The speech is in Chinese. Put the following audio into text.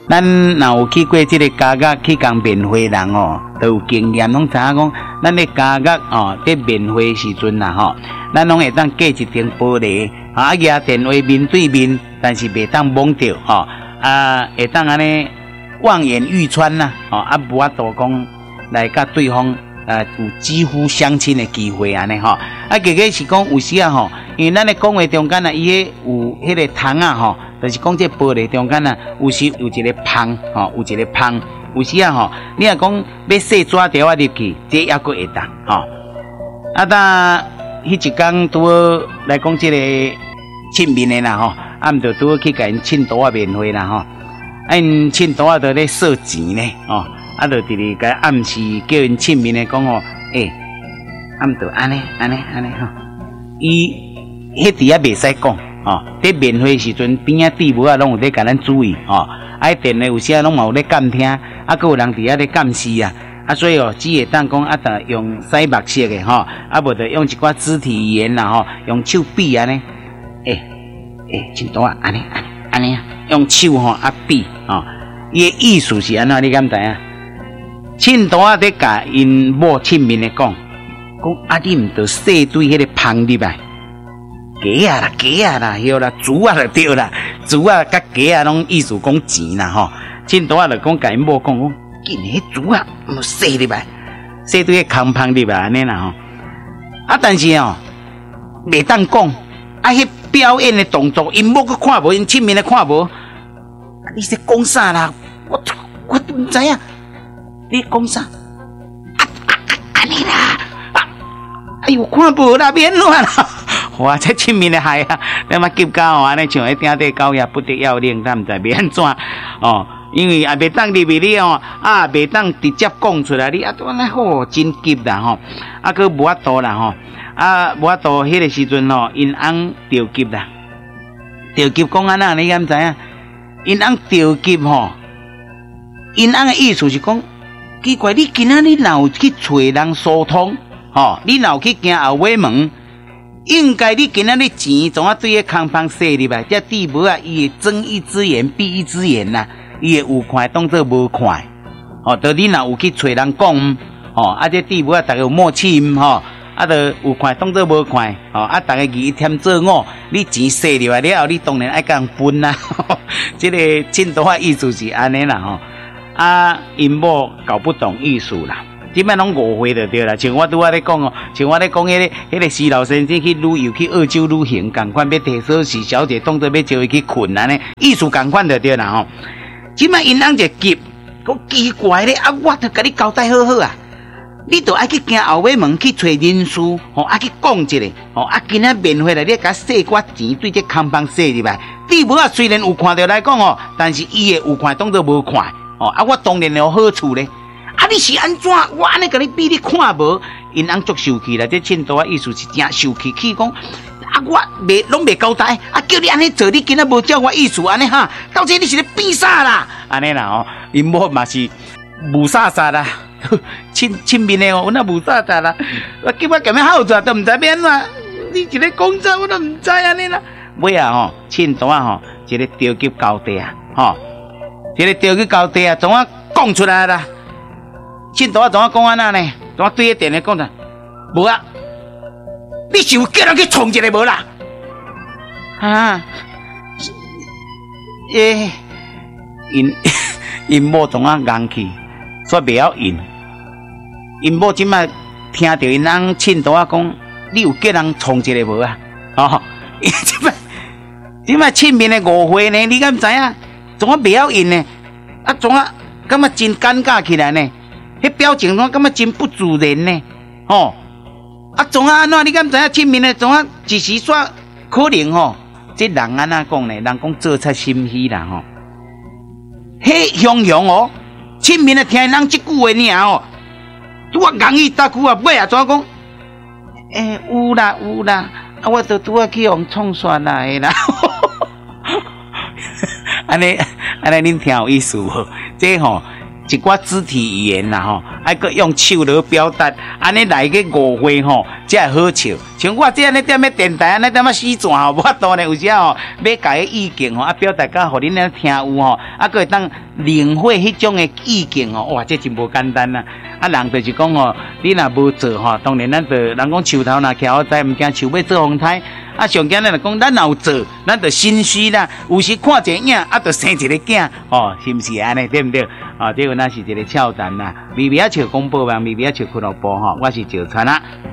咱若有去过这个家乐去讲面会人哦，都有经验，拢知影讲，咱的家乐哦，在面会时阵啦吼，咱拢会当架一顶玻璃，啊，举电话面对面，但是袂当摸着吼，会当安尼望眼欲穿呐，哦，无法度讲来甲对方有几乎相亲的机会安尼吼，结果是讲有时啊吼，因为咱的讲话中间啊，伊迄有迄个窗啊吼。就是讲这玻璃中间啊，有时有一个缝，吼，有一个缝。有时啊，吼，你若讲要细纸条啊入去，这还阁会当，吼。当迄一天拄好来讲这个亲面的啦，吼，毋着拄好去甲因庆祝啊面会啦，吼。因庆祝啊，着咧收钱呢，吼，着伫咧甲暗示叫因亲面的讲吼，毋着安尼吼，伊迄底啊袂使讲。哦，伫面会时阵边仔弟母啊，拢有咧甲咱注意哦。电话有时啊，拢嘛有咧监听，佫有人伫遐咧监视啊。所以哦，只会当讲得用使目色的吼，无着用一寡肢体语言啦吼，用手比安尼，真多啊，安尼啊，用手吼比哦。伊的意思是安怎？你敢知影？凊多啊，伫甲因某亲面的讲你毋着细对迄个芳入来。鸡啊啦，晓啦，猪啊就对啦，猪啊甲鸡啊拢意思讲钱啦吼。凊多啊就讲甲因某讲紧迄猪啊，毋洗入来，洗对个空芳入来安尼啦吼。但是哦，袂当讲迄表演的动作，因某佫看无，因亲面的看无。你是讲啥啦？我毋知影，你讲啥？安尼啦，哎呦，看无啦，免乱啦。哇！这亲面的害啊，那么急到哦，安尼像迄顶底狗也不得要领，但毋知要安怎哦？因为也袂当入去你哦，袂当直接讲出来，你都安尼好真急啦吼，佫无法度啦吼，无法度迄个时阵吼，因翁着急啦，着急讲安那，你敢知影？因翁着急吼，因翁的意思是讲，奇怪，你今仔日若有去找人疏通吼，你若有去行后尾门。应该你今仔日钱总啊对个空芳洗入来，这弟母啊，伊会睁一只眼闭一只眼呐，伊会有看当做无看，就你若有去找人讲，这弟母啊，大家有默契吼，就有看当做无看，大家二添做五，你钱洗入来了后，你当然爱甲人分啦，这个凊多啊意思是安尼啦吼，因某搞不懂艺术啦。即摆拢误会就对啦，像我拄仔咧讲哦，像我咧讲迄个施老先生去旅游去澳洲旅行，共款要替锁匙小姐当作要招伊去困安尼，意思共款就对啦吼。即摆因翁就急，讲奇怪咧，我著甲你交代好好啊，你著爱去行后尾门去找人事，去讲一下，今仔面会来你甲洗寡钱对这空芳洗入来，弟母啊虽然有看到来讲但是伊会有看当作无看，我当然有好处咧。你是安怎？我安尼甲你比，你看无？因翁足受气啦！这凊多啊，意思是真受气，讲我拢袂交代，叫你安尼做，你今仔无照我意思安尼哈？到底你是咧变啥啦？安尼啦因某嘛是无啥啦，亲面的我那无啥啦，我叫我咁样好做都唔知变啦，你一个讲啥我都唔知安尼啦。尾啊凊多啊一个着急交代啊，一个着急交代啊，怎啊讲出来啦？凊多啊，怎啊讲安那呢？怎啊对迄电话讲的？无啊，你是有叫人去创一个无啦？因某怎啊硬气，所以袂晓应。因某即摆听到因翁凊多啊讲，你有叫人创一个无啊？即摆亲面的误会呢？你敢知影？怎啊袂晓应呢？怎啊感觉真尴尬起来呢？迄表情怎感觉真不自然呢？怎啊安怎？你敢知影亲面的怎啊一时煞可能这人安怎讲呢？人讲做贼心虚啦迄雄雄亲面的听人即句话尔拄啊硬伊搭句尾怎讲？有啦，我都拄啊去用创煞来啦。安尼恁听有意思无？这一寡肢体语言啦吼，还佫用手来表达，安尼来个误会吼，才会好笑。像我这安尼踮咧电台安尼踮啊死转吼，无法度呢。有时吼要甲个意见吼，表达甲互恁咧听有吼，佫会当领会迄种的意见吼，哇，这真无简单啊！人就是讲吼，你若无做吼，当然咱就人讲树头若徛好栽，毋惊树尾做风台。上惊咱就讲，咱有做，咱就心虚啦。有时看一个影，就生一个囝，是毋是安尼？对毋对？这个那是一个俏谈啦。微微笑公布网，微微笑俱乐部我是赵灿啊。